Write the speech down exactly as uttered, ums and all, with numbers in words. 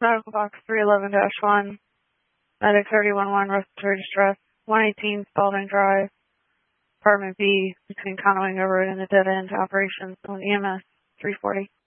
Medical box three eleven dash one, medic thirty one one, respiratory distress, one eighteen Spalding Drive, apartment B, between Conowingo Road and the dead end, operations on E M S three forty.